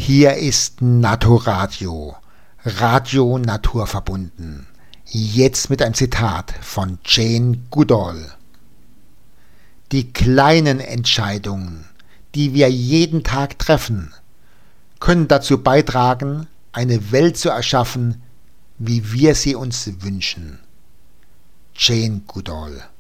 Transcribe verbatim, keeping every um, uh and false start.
Hier ist Naturradio, Radio naturverbunden. Jetzt mit einem Zitat von Jane Goodall. Die kleinen Entscheidungen, die wir jeden Tag treffen, können dazu beitragen, eine Welt zu erschaffen, wie wir sie uns wünschen. Jane Goodall.